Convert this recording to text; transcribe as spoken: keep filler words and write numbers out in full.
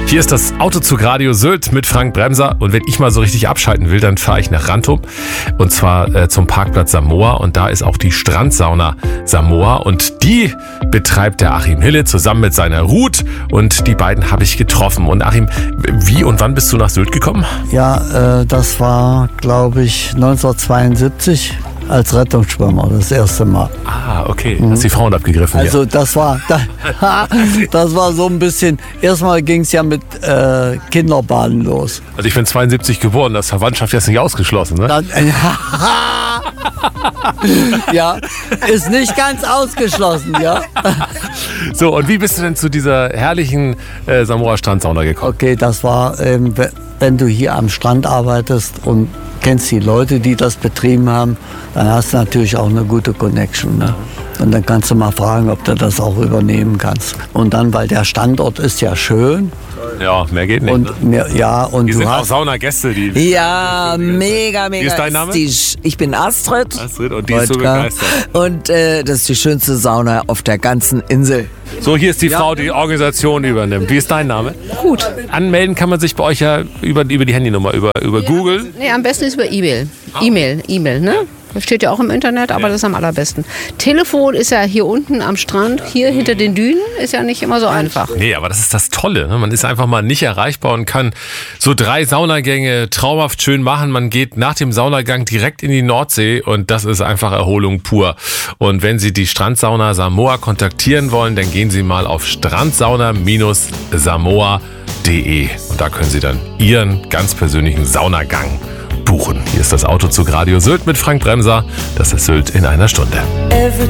Hier ist das Autozug Radio Sylt mit Frank Bremser. Und wenn ich mal so richtig abschalten will, dann fahre ich nach Rantum. Und zwar äh, zum Parkplatz Samoa. Und da ist auch die Strandsauna Samoa. Und die betreibt der Achim Hille zusammen mit seiner Ruth. Und die beiden habe ich getroffen. Und Achim, wie und wann bist du nach Sylt gekommen? Ja, äh, das war, glaube ich, neunzehnhundertzweiundsiebzig. Als Rettungsschwimmer, das erste Mal. Ah, okay. Hast die Frauen abgegriffen. Also ja. das war das, das war so ein bisschen, erstmal ging es ja mit äh, Kinderbaden los. Also ich bin zweiundsiebzig geboren, das Verwandtschaft ist nicht ausgeschlossen, ne? Dann, ja, ist nicht ganz ausgeschlossen, ja. So, und wie bist du denn zu dieser herrlichen äh, Samoa-Strandsauna gekommen? Okay, das war, ähm, wenn du hier am Strand arbeitest und kennst die Leute, die das betrieben haben, dann hast du natürlich auch eine gute Connection. Ne? Und dann kannst du mal fragen, ob du das auch übernehmen kannst. Und dann, weil der Standort ist ja schön. Ja, mehr geht nicht. Und ne? mehr, ja, und Hier du sind auch hast Saunagäste, die... Ja, mega, mega. Wie ist dein Name? Die, ich bin Astrid. Astrid, und die ist so Wojtka. begeistert. Und äh, das ist die schönste Sauna auf der ganzen Insel. So, hier ist die Frau, die die Organisation übernimmt. Wie ist dein Name? Gut. Anmelden kann man sich bei euch ja über, über die Handynummer, über, über Google. Nee, am besten ist über E-Mail. E-Mail, E-Mail, ne? Das steht ja auch im Internet, aber Ja. das ist am allerbesten. Telefon ist ja hier unten am Strand, hier hinter den Dünen, ist ja nicht immer so einfach. Nee, aber das ist das Tolle. Ne? Man ist einfach mal nicht erreichbar und kann so drei Saunagänge traumhaft schön machen. Man geht nach dem Saunagang direkt in die Nordsee und das ist einfach Erholung pur. Und wenn Sie die Strandsauna Samoa kontaktieren wollen, dann gehen Sie mal auf strandsauna Samoa punkt de und da können Sie dann Ihren ganz persönlichen Saunagang buchen. Hier ist das Autozug Radio Sylt mit Frank Bremser. Das ist Sylt in einer Stunde.